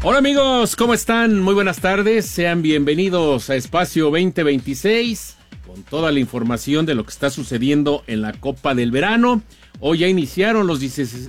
Hola amigos, ¿cómo están? Muy buenas tardes, sean bienvenidos a Espacio 2026 con toda la información de lo que está sucediendo en la Copa del Verano. Hoy ya iniciaron los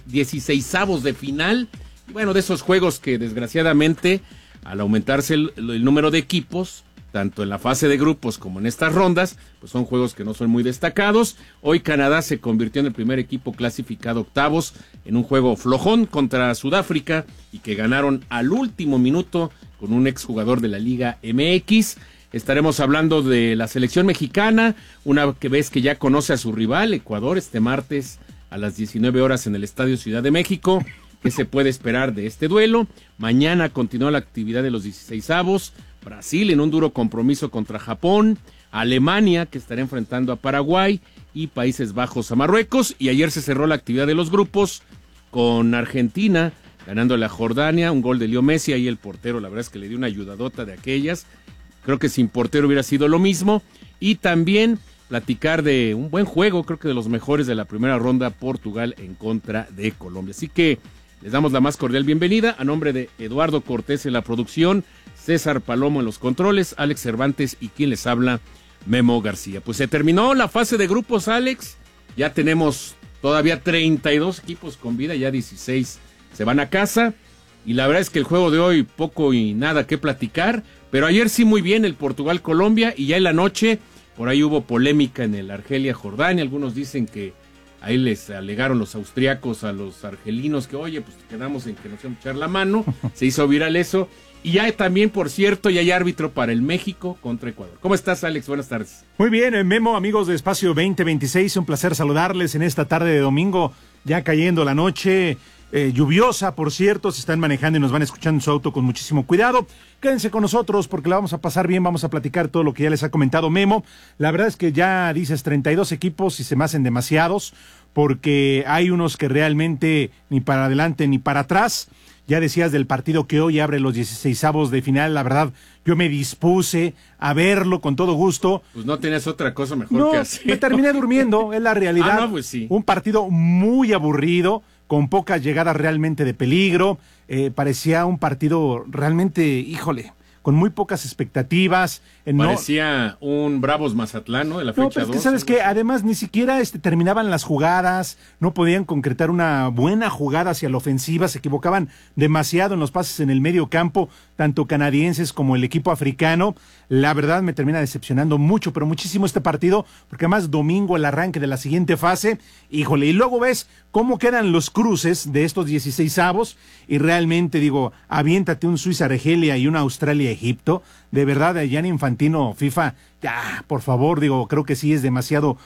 16avos de final, y bueno, de esos juegos que desgraciadamente al aumentarse el número de equipos, tanto en la fase de grupos como en estas rondas, pues son juegos que no son muy destacados. Hoy Canadá se convirtió en el primer equipo clasificado octavos en un juego flojón contra Sudáfrica y que ganaron al último minuto con un exjugador de la Liga MX. Estaremos hablando de la selección mexicana, una vez que ya conoce a su rival, Ecuador, este martes a las 19 horas en el Estadio Ciudad de México. ¿Qué se puede esperar de este duelo? Mañana continúa la actividad de los 16avos. Brasil en un duro compromiso contra Japón, Alemania que estará enfrentando a Paraguay y Países Bajos a Marruecos. Y ayer se cerró la actividad de los grupos con Argentina ganándole a Jordania, un gol de Leo Messi, ahí el portero la verdad es que le dio una ayudadota de aquellas. Creo que sin portero hubiera sido lo mismo. Y también platicar de un buen juego, creo que de los mejores de la primera ronda, Portugal en contra de Colombia. Así que les damos la más cordial bienvenida a nombre de Eduardo Cortés en la producción, César Palomo en los controles, Alex Cervantes y quien les habla, Memo García. Pues se terminó la fase de grupos, Alex. Ya tenemos todavía 32 equipos con vida, ya 16 se van a casa. Y la verdad es que el juego de hoy poco y nada que platicar. Pero ayer sí muy bien el Portugal-Colombia y ya en la noche por ahí hubo polémica en el Argelia-Jordania. Algunos dicen que ahí les alegaron los austriacos a los argelinos que, oye, pues quedamos en que nos íbamos a echar la mano. Se hizo viral eso. Y ya también, por cierto, ya hay árbitro para el México contra Ecuador. ¿Cómo estás, Alex? Buenas tardes. Muy bien, Memo, amigos de Espacio 2026. Un placer saludarles en esta tarde de domingo, ya cayendo la noche. Lluviosa, por cierto, se están manejando y nos van escuchando en su auto con muchísimo cuidado. Quédense con nosotros porque la vamos a pasar bien, vamos a platicar todo lo que ya les ha comentado Memo. La verdad es que ya dices 32 equipos y se me hacen demasiados porque hay unos que realmente ni para adelante ni para atrás. Ya decías del partido que hoy abre los 16avos de final, la verdad, yo me dispuse a verlo con todo gusto. Pues no tenías otra cosa mejor que hacer. Me terminé durmiendo, es la realidad. No, pues sí. Un partido muy aburrido, con pocas llegadas realmente de peligro. Parecía un partido realmente, híjole, con muy pocas expectativas. Parecía un Bravos Mazatlán, ¿no? De la fecha 2. No, pero es que sabes que además ni siquiera terminaban las jugadas, no podían concretar una buena jugada hacia la ofensiva, se equivocaban demasiado en los pases en el medio campo, tanto canadienses como el equipo africano. La verdad me termina decepcionando mucho, pero muchísimo este partido, porque además domingo el arranque de la siguiente fase, híjole, y luego ves cómo quedan los cruces de estos 16avos, y realmente digo, aviéntate un Suiza-Argelia y una Australia-Egipto, de verdad, Gianni Infantino, FIFA, ya, por favor, digo, creo que sí es demasiado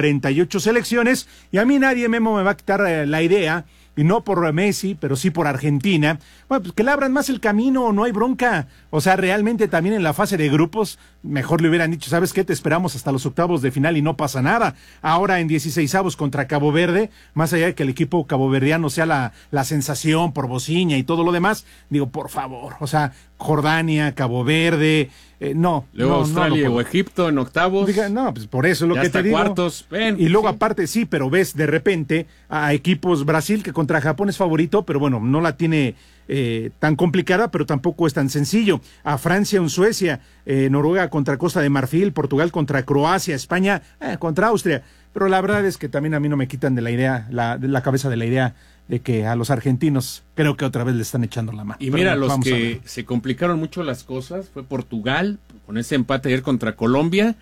48 selecciones, y a mí nadie, Memo, me va a quitar la idea, y no por Messi, pero sí por Argentina, bueno, pues que le abran más el camino, no hay bronca. O sea, realmente también en la fase de grupos, mejor le hubieran dicho, ¿sabes qué? Te esperamos hasta los octavos de final y no pasa nada. Ahora en 16avos contra Cabo Verde, más allá de que el equipo caboverdiano sea la sensación por Bociña y todo lo demás, digo, por favor, o sea, Jordania, Cabo Verde, no. Luego Australia o Egipto en octavos. No, pues por eso es lo que te digo. Cuartos. Y luego aparte sí, pero ves de repente a equipos Brasil que contra Japón es favorito, pero bueno, no la tiene tan complicada, pero tampoco es tan sencillo. A Francia, un Suecia, Noruega contra Costa de Marfil, Portugal contra Croacia, España contra Austria. Pero la verdad es que también a mí no me quitan de la idea, de la cabeza de la idea de que a los argentinos creo que otra vez le están echando la mano. Y mira, los que se complicaron mucho las cosas fue Portugal, con ese empate ayer contra Colombia,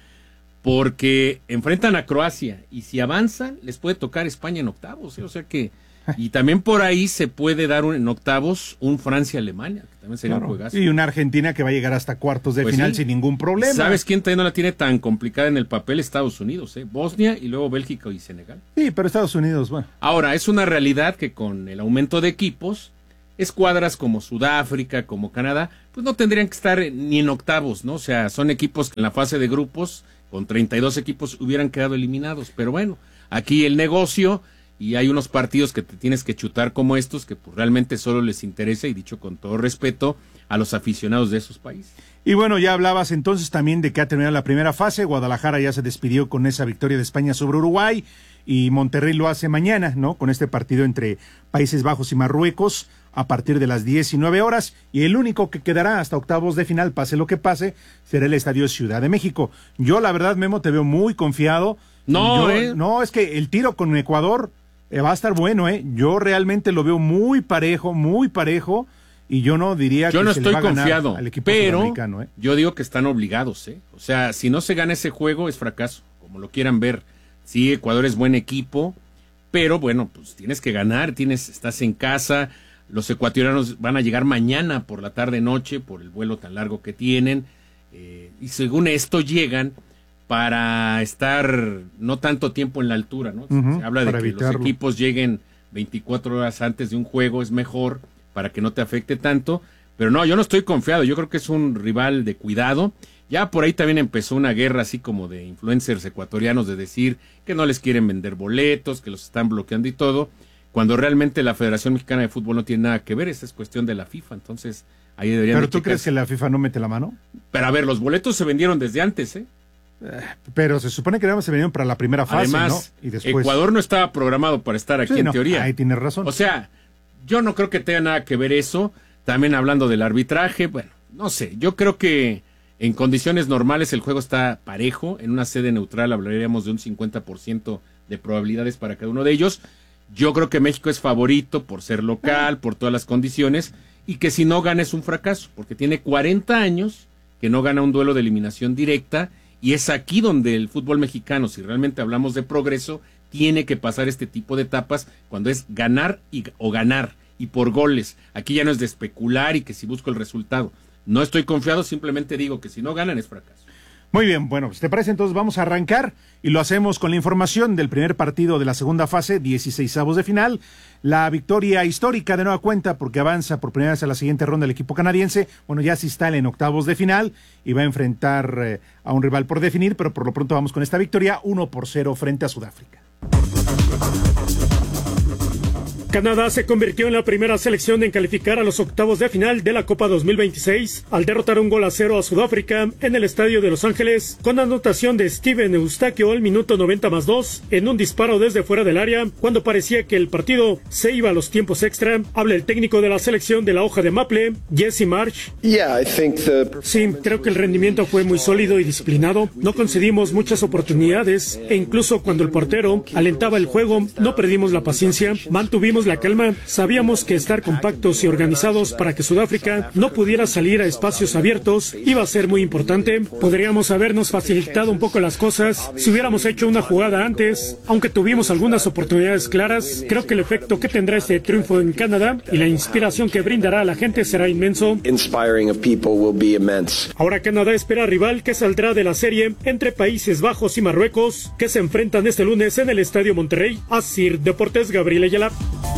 porque enfrentan a Croacia, y si avanzan, les puede tocar España en octavos, o sea que, y también por ahí se puede dar en octavos un Francia-Alemania, que también sería un juegazo. Y una Argentina que va a llegar hasta cuartos de final sin ningún problema. ¿Sabes quién también no la tiene tan complicada en el papel? Estados Unidos, Bosnia y luego Bélgica y Senegal. Sí, pero Estados Unidos, bueno. Ahora, es una realidad que con el aumento de equipos, escuadras como Sudáfrica, como Canadá, pues no tendrían que estar ni en octavos, ¿no? O sea, son equipos que en la fase de grupos, con 32 equipos, hubieran quedado eliminados. Pero bueno, aquí el negocio, y hay unos partidos que te tienes que chutar como estos, que pues realmente solo les interesa, y dicho con todo respeto, a los aficionados de esos países. Y bueno, ya hablabas entonces también de que ha terminado la primera fase. Guadalajara ya se despidió con esa victoria de España sobre Uruguay, y Monterrey lo hace mañana, ¿no? Con este partido entre Países Bajos y Marruecos. a partir de las 19 horas, y el único que quedará hasta octavos de final, pase lo que pase, será el Estadio Ciudad de México. Yo, la verdad, Memo, te veo muy confiado. No, es que el tiro con Ecuador va a estar bueno, Yo realmente lo veo muy parejo, y yo no diría yo que no se estoy le va a ganar confiado, al equipo pero sudamericano, yo digo que están obligados, O sea, si no se gana ese juego es fracaso, como lo quieran ver. Sí, Ecuador es buen equipo, pero bueno, pues tienes que ganar, estás en casa. Los ecuatorianos van a llegar mañana por la tarde-noche por el vuelo tan largo que tienen, y según esto llegan para estar no tanto tiempo en la altura, ¿no? Se habla de que evitarlo. Los equipos lleguen 24 horas antes de un juego, es mejor para que no te afecte tanto, pero no, yo no estoy confiado, yo creo que es un rival de cuidado. Ya por ahí también empezó una guerra así como de influencers ecuatorianos de decir que no les quieren vender boletos, que los están bloqueando y todo, cuando realmente la Federación Mexicana de Fútbol no tiene nada que ver, esa es cuestión de la FIFA, entonces ahí deberían. ¿Pero tú crees que la FIFA no mete la mano? Pero a ver, los boletos se vendieron desde antes, Pero se supone que se vendieron para la primera fase, además, ¿no? Y después... Ecuador no estaba programado para estar aquí, en teoría. Ahí tienes razón. O sea, yo no creo que tenga nada que ver eso. También hablando del arbitraje, bueno, no sé, yo creo que en condiciones normales el juego está parejo. En una sede neutral hablaríamos de un 50% de probabilidades para cada uno de ellos. Yo creo que México es favorito por ser local, por todas las condiciones, y que si no gana es un fracaso, porque tiene 40 años que no gana un duelo de eliminación directa, y es aquí donde el fútbol mexicano, si realmente hablamos de progreso, tiene que pasar este tipo de etapas cuando es ganar o ganar, y por goles. Aquí ya no es de especular y que si busco el resultado. No estoy confiado, simplemente digo que si no ganan es fracaso. Muy bien, bueno, pues te parece, entonces vamos a arrancar y lo hacemos con la información del primer partido de la segunda fase, 16avos de final. La victoria histórica de nueva cuenta porque avanza por primera vez a la siguiente ronda el equipo canadiense. Bueno, ya se instala en octavos de final y va a enfrentar a un rival por definir, pero por lo pronto vamos con esta victoria 1-0 frente a Sudáfrica. Canadá se convirtió en la primera selección en calificar a los octavos de final de la Copa 2026 al derrotar 1-0 a Sudáfrica en el estadio de Los Ángeles con anotación de Steven Eustaquio al minuto 90+2 en un disparo desde fuera del área cuando parecía que el partido se iba a los tiempos extra. Habla el técnico de la selección de la hoja de Maple, Jesse Marsh. Sí, creo que el rendimiento fue muy sólido y disciplinado. No concedimos muchas oportunidades e incluso cuando el portero alentaba el juego no perdimos la paciencia, mantuvimos la calma, sabíamos que estar compactos y organizados para que Sudáfrica no pudiera salir a espacios abiertos iba a ser muy importante. Podríamos habernos facilitado un poco las cosas si hubiéramos hecho una jugada antes, aunque tuvimos algunas oportunidades claras. Creo que el efecto que tendrá este triunfo en Canadá y la inspiración que brindará a la gente será inmenso. Ahora Canadá espera rival que saldrá de la serie entre Países Bajos y Marruecos, que se enfrentan este lunes en el Estadio Monterrey. Asir Deportes, Gabriel Ayala.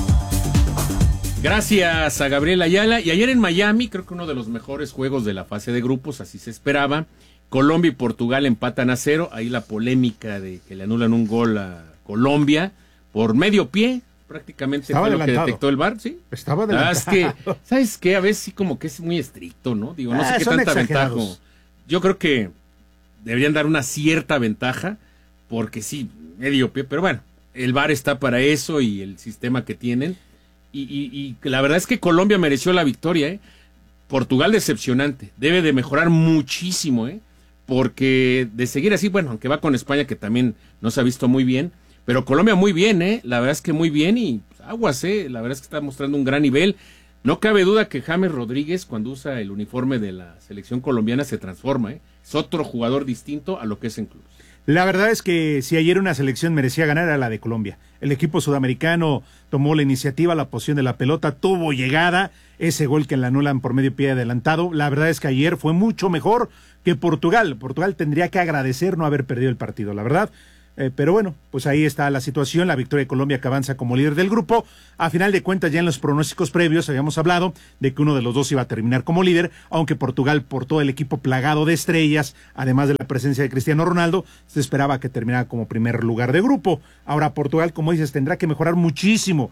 Gracias a Gabriel Ayala. Y ayer en Miami, creo que uno de los mejores juegos de la fase de grupos, así se esperaba. Colombia y Portugal empatan a 0. Ahí la polémica de que le anulan un gol a Colombia por medio pie. Prácticamente estaba fue adelantado. Lo que detectó el VAR, ¿sí? Estaba adelantado. Es que, ¿sabes qué? A veces sí como que es muy estricto, ¿no? Digo, no sé qué tanta ventaja. Yo creo que deberían dar una cierta ventaja, porque sí, medio pie, pero bueno, el VAR está para eso y el sistema que tienen. Y la verdad es que Colombia mereció la victoria, Portugal decepcionante, debe de mejorar muchísimo, porque de seguir así, bueno, aunque va con España que también no se ha visto muy bien, pero Colombia muy bien, la verdad es que muy bien y pues, aguas, la verdad es que está mostrando un gran nivel. No cabe duda que James Rodríguez cuando usa el uniforme de la selección colombiana se transforma, es otro jugador distinto a lo que es en clubes. La verdad es que si ayer una selección merecía ganar era la de Colombia. El equipo sudamericano tomó la iniciativa, la posición de la pelota, tuvo llegada, ese gol que le anulan por medio pie adelantado. La verdad es que ayer fue mucho mejor que Portugal. Portugal tendría que agradecer no haber perdido el partido, la verdad. Pero bueno, pues ahí está la situación, la victoria de Colombia que avanza como líder del grupo. A final de cuentas, ya en los pronósticos previos habíamos hablado de que uno de los dos iba a terminar como líder, aunque Portugal, por todo el equipo plagado de estrellas, además de la presencia de Cristiano Ronaldo, se esperaba que terminara como primer lugar de grupo. Ahora Portugal, como dices, tendrá que mejorar muchísimo,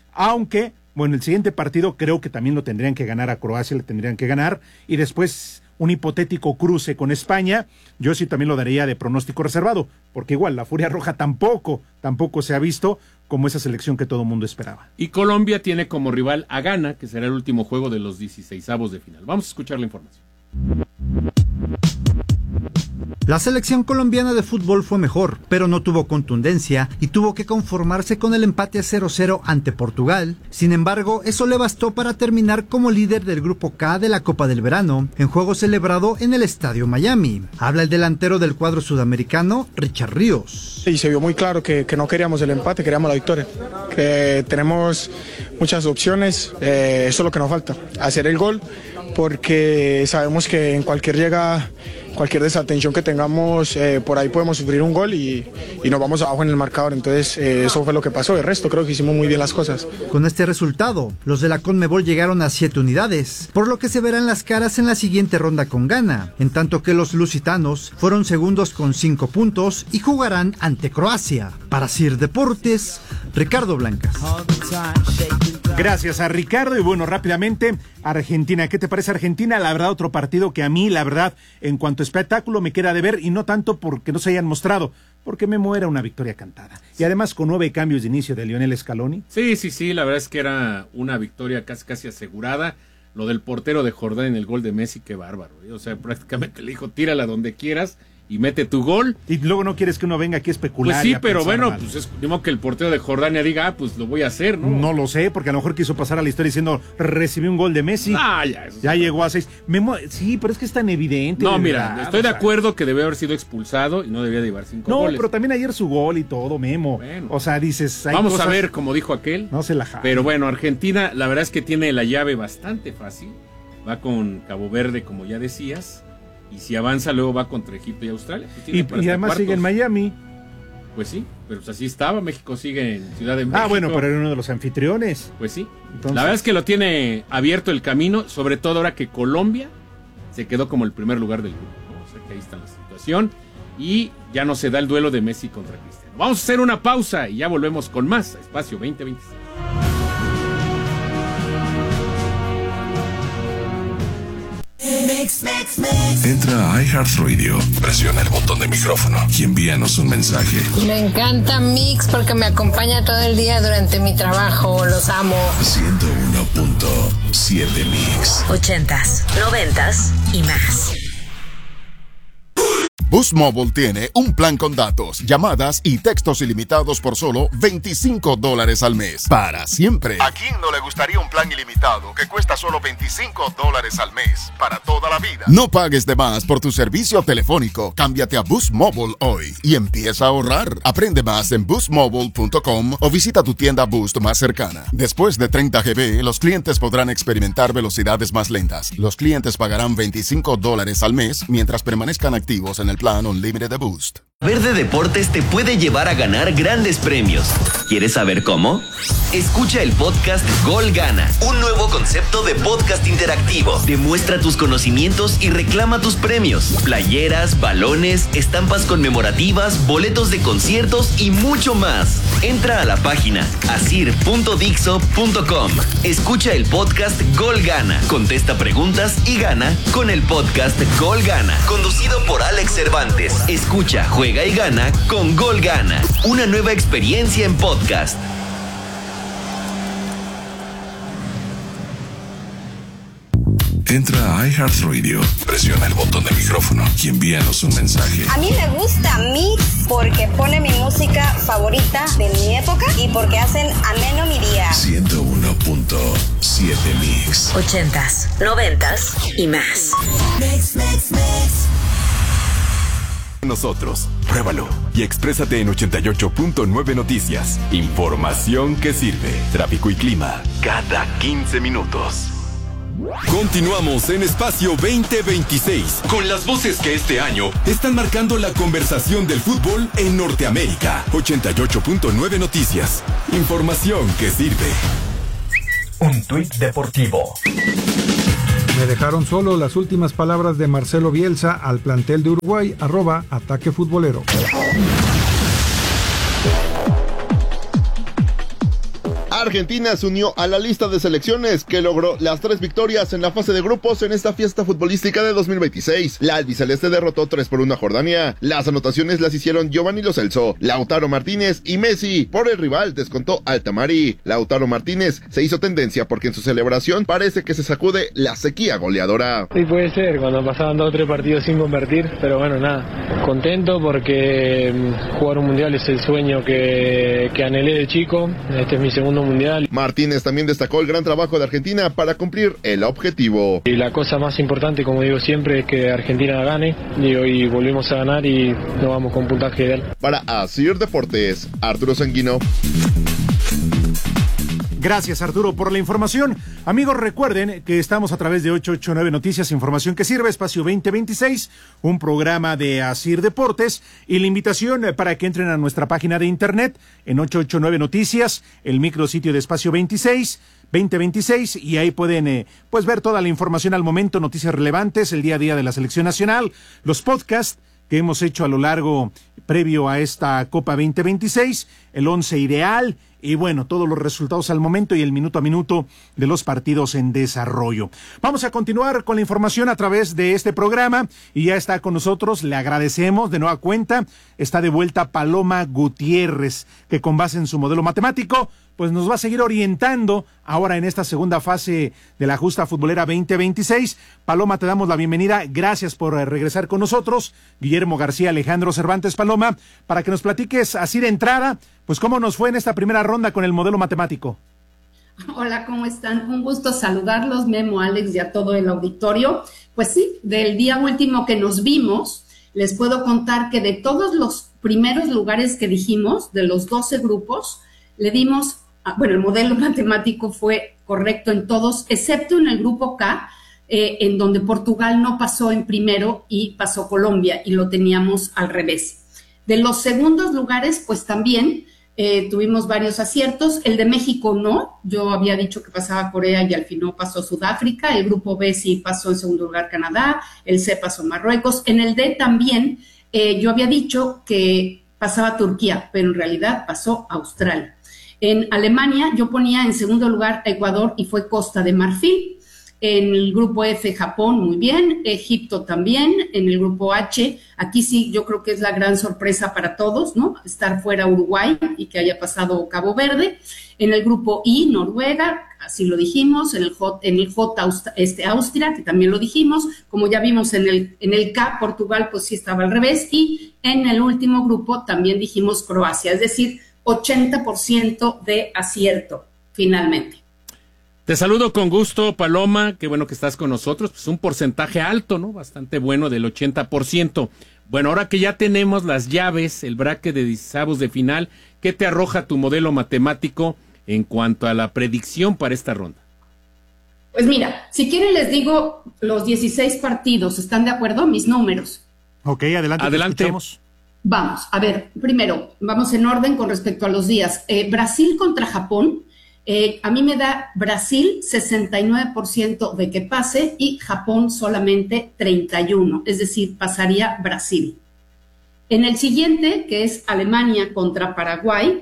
aunque, bueno, el siguiente partido creo que también lo tendrían que ganar a Croacia, le tendrían que ganar, y después un hipotético cruce con España, yo sí también lo daría de pronóstico reservado, porque igual la Furia Roja tampoco se ha visto como esa selección que todo el mundo esperaba. Y Colombia tiene como rival a Ghana, que será el último juego de los 16avos de final. Vamos a escuchar la información. La selección colombiana de fútbol fue mejor, pero no tuvo contundencia y tuvo que conformarse con el empate a 0-0 ante Portugal. Sin embargo, eso le bastó para terminar como líder del Grupo K de la Copa del Verano, en juego celebrado en el Estadio Miami. Habla el delantero del cuadro sudamericano, Richard Ríos. Y se vio muy claro que no queríamos el empate, queríamos la victoria. Que tenemos muchas opciones, eso es lo que nos falta, hacer el gol, porque sabemos que en cualquier llegada, cualquier desatención que tengamos, por ahí podemos sufrir un gol y nos vamos abajo en el marcador. Entonces eso fue lo que pasó. El resto creo que hicimos muy bien las cosas. Con este resultado, los de la CONMEBOL llegaron a 7 unidades, por lo que se verán las caras en la siguiente ronda con Ghana, en tanto que los lusitanos fueron segundos con 5 puntos y jugarán ante Croacia. Para CIR Deportes, Ricardo Blancas. Gracias a Ricardo. Y bueno, rápidamente, Argentina. ¿Qué te parece Argentina? La verdad, otro partido que a mí, la verdad, en cuanto a espectáculo me queda de ver, y no tanto porque no se hayan mostrado, porque Memo era una victoria cantada. Y además con 9 cambios de inicio de Lionel Scaloni. Sí, la verdad es que era una victoria casi asegurada. Lo del portero de Jordán en el gol de Messi, qué bárbaro. O sea, prácticamente le dijo, tírala donde quieras y mete tu gol. Y luego no quieres que uno venga aquí a especular. Pues sí, pero bueno, mal. Pues es como que el portero de Jordania diga, pues lo voy a hacer, ¿no? No lo sé, porque a lo mejor quiso pasar a la historia diciendo, recibí un gol de Messi. Ya llegó a 6. Sí, pero es que es tan evidente. No, mira, verdad, estoy de acuerdo que debe haber sido expulsado y no debía de llevar 5 goles. No, pero también ayer su gol y todo, Memo. Bueno, o sea, dices... Vamos cosas... a ver, como dijo aquel. No se la jala. Pero bueno, Argentina, la verdad es que tiene la llave bastante fácil. Va con Cabo Verde, como ya decías. Y si avanza, luego va contra Egipto y Australia. Y además sigue en Miami. Pues sí, pero pues así estaba. México sigue en Ciudad de México. Ah, bueno, pero era uno de los anfitriones. Pues sí. Entonces... La verdad es que lo tiene abierto el camino, sobre todo ahora que Colombia se quedó como el primer lugar del grupo, ¿no? O sea que ahí está la situación. Y ya no se da el duelo de Messi contra Cristiano. Vamos a hacer una pausa y ya volvemos con más a Espacio 2026. Entra a iHeartRadio, presiona el botón de micrófono y envíanos un mensaje. Me encanta Mix porque me acompaña todo el día durante mi trabajo, los amo. 101.7 Mix. 80s, 90s y más. Boost Mobile tiene un plan con datos, llamadas y textos ilimitados por solo $25 al mes. Para siempre. ¿A quién no le gustaría un plan ilimitado que cuesta solo $25 al mes? Para toda la vida. No pagues de más por tu servicio telefónico. Cámbiate a Boost Mobile hoy y empieza a ahorrar. Aprende más en boostmobile.com o visita tu tienda Boost más cercana. Después de 30 GB, los clientes podrán experimentar velocidades más lentas. Los clientes pagarán $25 al mes mientras permanezcan activos en el plan Unlimited de Boost. Verde Deportes te puede llevar a ganar grandes premios. ¿Quieres saber cómo? Escucha el podcast Gol Gana, un nuevo concepto de podcast interactivo. Demuestra tus conocimientos y reclama tus premios. Playeras, balones, estampas conmemorativas, boletos de conciertos y mucho más. Entra a la página asir.dixo.com. Escucha el podcast Gol Gana. Contesta preguntas y gana con el podcast Gol Gana, conducido por Alex Cervantes. Escucha, juega y gana con Gol Gana. Una nueva experiencia en podcast. Entra a iHeartRadio, presiona el botón de micrófono y envíanos un mensaje. A mí me gusta Mix porque pone mi música favorita de mi época y porque hacen ameno mi día. 101.7 Mix. 80s, 90s y más. Mix. Nosotros, pruébalo y exprésate en 88.9 Noticias. Información que sirve. Tráfico y clima cada 15 minutos. Continuamos en Espacio 2026 con las voces que este año están marcando la conversación del fútbol en Norteamérica. 88.9 Noticias. Información que sirve. Un tuit deportivo. Me dejaron solo las últimas palabras de Marcelo Bielsa al plantel de Uruguay, @Ataque Futbolero. Argentina se unió a la lista de selecciones que logró las 3 victorias en la fase de grupos en esta fiesta futbolística de 2026. La albiceleste derrotó 3-1 a Jordania. Las anotaciones las hicieron Giovanni Lo Celso, Lautaro Martínez y Messi. Por el rival descontó Altamari. Lautaro Martínez se hizo tendencia porque en su celebración parece que se sacude la sequía goleadora. Sí, puede ser, cuando pasaban 2 o 3 partidos sin convertir, pero bueno, nada, contento porque jugar un mundial es el sueño que anhelé de chico. Este es mi segundo mundial. Martínez también destacó el gran trabajo de Argentina para cumplir el objetivo. Y la cosa más importante, como digo siempre, es que Argentina gane. Y volvimos a ganar y nos vamos con puntaje ideal. Para Asir Deportes, Arturo Sanguino. Gracias, Arturo, por la información. Amigos, recuerden que estamos a través de 889 Noticias, información que sirve, Espacio 2026, un programa de Asir Deportes, y la invitación para que entren a nuestra página de internet en 889 Noticias, el micrositio de Espacio 2026, y ahí pueden pues ver toda la información al momento, noticias relevantes, el día a día de la selección nacional, los podcasts que hemos hecho a lo largo previo a esta Copa 2026, el 11 ideal y bueno, todos los resultados al momento y el minuto a minuto de los partidos en desarrollo. Vamos a continuar con la información a través de este programa y ya está con nosotros, le agradecemos de nueva cuenta, está de vuelta Paloma Gutiérrez, que con base en su modelo matemático, pues nos va a seguir orientando ahora en esta segunda fase de la Justa Futbolera 2026. Paloma, te damos la bienvenida, gracias por regresar con nosotros. Guillermo García, Alejandro Cervantes, Paloma, para que nos platiques así de entrada, pues cómo nos fue en esta primera ronda con el modelo matemático. Hola, ¿cómo están? Un gusto saludarlos, Memo, Alex y a todo el auditorio. Pues sí, del día último que nos vimos, les puedo contar que de todos los primeros lugares que dijimos, de los 12 grupos, le dimos, bueno, el modelo matemático fue correcto en todos, excepto en el grupo K, en donde Portugal no pasó en primero y pasó Colombia, y lo teníamos al revés. De los segundos lugares, pues también tuvimos varios aciertos. El de México no, yo había dicho que pasaba Corea y al final pasó Sudáfrica. El grupo B sí pasó en segundo lugar Canadá, el C pasó Marruecos. En el D también yo había dicho que pasaba Turquía, pero en realidad pasó Australia. En Alemania yo ponía en segundo lugar a Ecuador y fue Costa de Marfil. En el grupo F, Japón, muy bien. Egipto también. En el grupo H, aquí sí, yo creo que es la gran sorpresa para todos, ¿no? Estar fuera Uruguay y que haya pasado Cabo Verde. En el grupo I, Noruega, así lo dijimos. En el J, Austria, que también lo dijimos. Como ya vimos en el K, Portugal, pues sí estaba al revés. Y en el último grupo también dijimos Croacia, es decir, 80% de acierto, finalmente. Te saludo con gusto, Paloma, qué bueno que estás con nosotros, pues un porcentaje alto, ¿no? Bastante bueno, del 80%. Bueno, ahora que ya tenemos las llaves, el bracket de 16avos de final, ¿qué te arroja tu modelo matemático en cuanto a la predicción para esta ronda? Pues mira, si quieren les digo los 16 partidos, ¿están de acuerdo? Mis números. Ok, adelante. Vamos, a ver, primero, vamos en orden con respecto a los días. Brasil contra Japón. A mí me da Brasil 69% de que pase y Japón solamente 31%, es decir, pasaría Brasil. En el siguiente, que es Alemania contra Paraguay,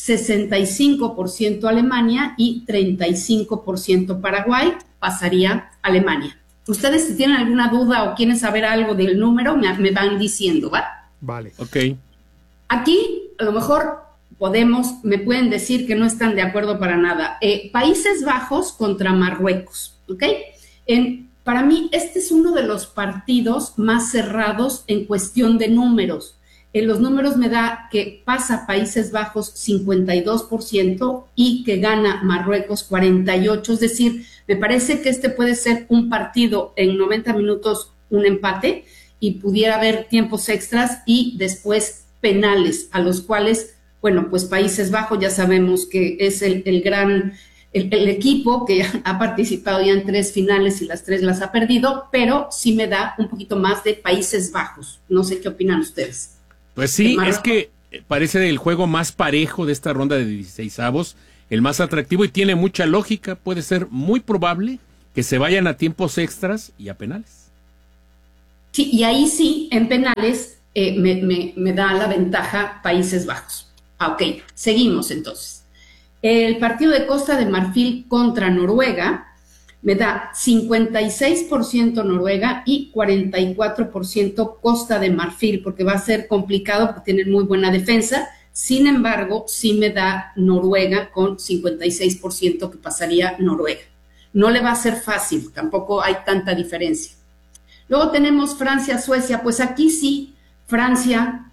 65% Alemania y 35% Paraguay, pasaría Alemania. Ustedes, si tienen alguna duda o quieren saber algo del número, me van diciendo, ¿va? Vale. Ok. Aquí, a lo mejor me pueden decir que no están de acuerdo para nada. Países Bajos contra Marruecos, ¿ok? Para mí, este es uno de los partidos más cerrados en cuestión de números. En los números me da que pasa Países Bajos 52% y que gana Marruecos 48%. Es decir, me parece que este puede ser un partido en 90 minutos, un empate, y pudiera haber tiempos extras y después penales, a los cuales, bueno, pues Países Bajos ya sabemos que es el equipo que ha participado ya en 3 finales y las 3 las ha perdido, pero sí me da un poquito más de Países Bajos. No sé qué opinan ustedes. Pues sí, es que parece el juego más parejo de esta ronda de 16avos, el más atractivo y tiene mucha lógica. Puede ser muy probable que se vayan a tiempos extras y a penales. Sí, y ahí sí, en penales me da la ventaja Países Bajos. Ok, seguimos entonces. El partido de Costa de Marfil contra Noruega me da 56% Noruega y 44% Costa de Marfil, porque va a ser complicado porque tienen muy buena defensa. Sin embargo, sí me da Noruega con 56% que pasaría Noruega. No le va a ser fácil, tampoco hay tanta diferencia. Luego tenemos Francia-Suecia, pues aquí sí, Francia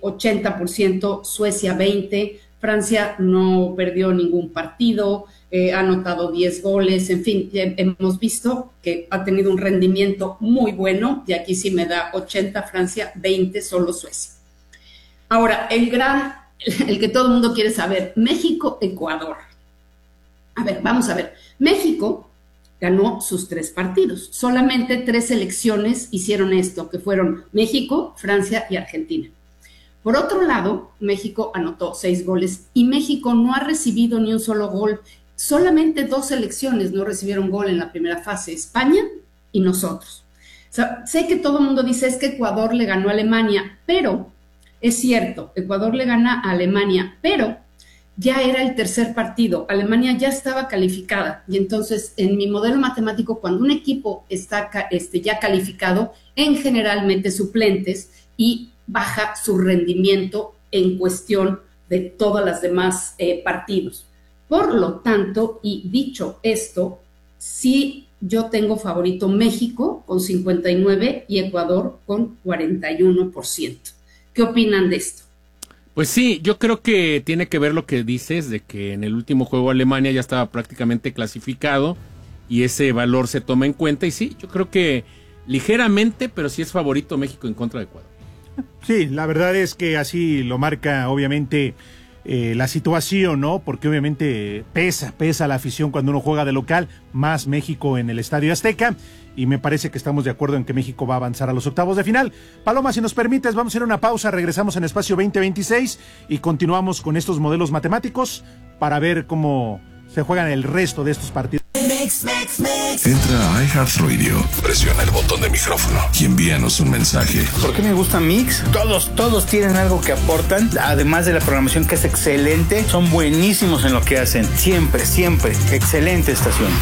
80%, Suecia 20%, Francia no perdió ningún partido, ha anotado 10 goles, en fin, ya hemos visto que ha tenido un rendimiento muy bueno y aquí sí me da 80 Francia, 20 solo Suecia. Ahora, el que todo el mundo quiere saber, México-Ecuador. A ver, vamos a ver. México ganó sus 3 partidos. Solamente 3 selecciones hicieron esto, que fueron México, Francia y Argentina. Por otro lado, México anotó 6 goles y México no ha recibido ni un solo gol. Solamente 2 selecciones no recibieron gol en la primera fase, España y nosotros. O sea, sé que todo el mundo dice es que Ecuador le ganó a Alemania, pero es cierto, Ecuador le gana a Alemania, pero ya era el tercer partido, Alemania ya estaba calificada y entonces en mi modelo matemático cuando un equipo está ya calificado, en general mete suplentes y baja su rendimiento en cuestión de todas las demás partidos. Por lo tanto, y dicho esto, sí yo tengo favorito México con 59% y Ecuador con 41%. ¿Qué opinan de esto? Pues sí, yo creo que tiene que ver lo que dices de que en el último juego Alemania ya estaba prácticamente clasificado y ese valor se toma en cuenta y sí, yo creo que ligeramente, pero sí es favorito México en contra de Ecuador. Sí, la verdad es que así lo marca obviamente la situación, ¿no? Porque obviamente pesa la afición cuando uno juega de local, más México en el Estadio Azteca, y me parece que estamos de acuerdo en que México va a avanzar a los octavos de final. Paloma, si nos permites, vamos a ir a una pausa, regresamos en Espacio 2026 y continuamos con estos modelos matemáticos para ver cómo se juegan el resto de estos partidos. Entra a iHeartRadio, presiona el botón de micrófono y envíanos un mensaje. ¿Por qué me gusta Mix? Todos tienen algo que aportan, además de la programación que es excelente, son buenísimos en lo que hacen, siempre, excelente estación.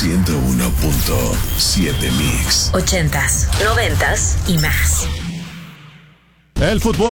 101.7 Mix. 80s, 90s y más. El fútbol